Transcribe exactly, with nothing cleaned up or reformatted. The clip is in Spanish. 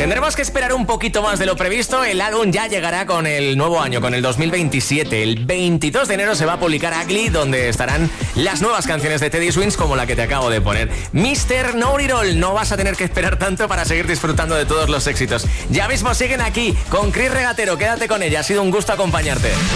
Tendremos que esperar un poquito más de lo previsto. El álbum ya llegará con el nuevo año, con el dos mil veintisiete. El veintidós de enero se va a publicar Ugly, donde estarán las nuevas canciones de Teddy Swims, como la que te acabo de poner. mister Know It All, no vas a tener que esperar tanto para seguir disfrutando de todos los éxitos. Ya mismo siguen aquí con Chris Regatero. Quédate con ella, ha sido un gusto acompañarte.